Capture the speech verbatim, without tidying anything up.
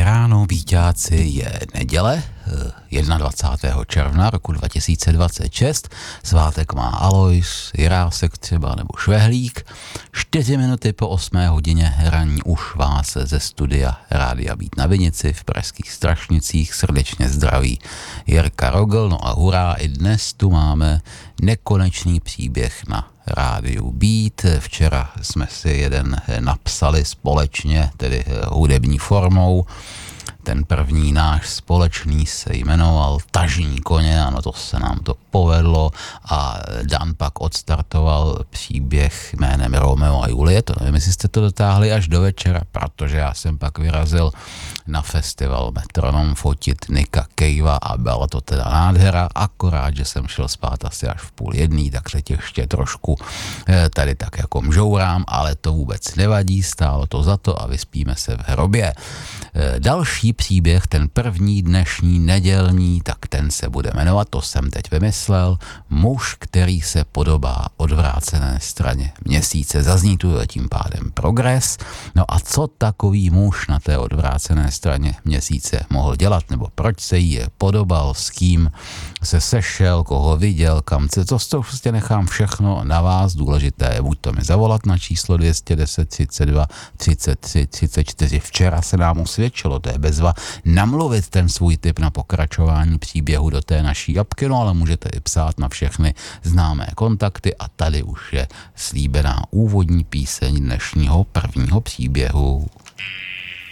ráno, víťáci, je neděle, dvacátého prvního června roku dva tisíce dvacet šest. Svátek má Alois, Jirásek třeba nebo Švehlík. Čtyři minuty po osmé hodině ranní už vás ze studia Rádia Být na Vinici v pražských Strašnicích srdečně zdraví Jirka Rogl. No a hurá, i dnes tu máme nekonečný příběh na Rádiu Být. Včera jsme si jeden napsali společně, tedy hudební formou. Ten první náš společný se jmenoval Tažní koně, ano, to se nám to povedlo a Dan pak odstartoval příběh jménem Romeo a Julie. To nevím, jestli jste to dotáhli až do večera, protože já jsem pak vyrazil na festival Metronom fotit Nicka Cavea a byla to teda nádhera, akorát, že jsem šel spát asi až v půl jedný, tak teď ještě trošku tady tak jako mžourám, ale to vůbec nevadí, stálo to za to a vyspíme se v hrobě. Další příběh, ten první dnešní nedělní, tak ten se bude jmenovat, to jsem teď vymyslel, Muž, který se podobá odvrácené straně měsíce. Zazní tu tím pádem progres. No a co takový muž na té odvrácené straně měsíce mohl dělat, nebo proč se jí podobal, s kým se sešel, koho viděl, kam se, to, to prostě nechám všechno na vás, důležité je buď to mi zavolat na číslo dvě stě deset třicet dva třicet tři třicet čtyři. Včera se nám usvědčilo, to je bezva, namluvit ten svůj tip na pokračování příběhu do té naší apky, no ale můžete i psát na všechny známé kontakty a tady už je slíbená úvodní píseň dnešního prvního příběhu.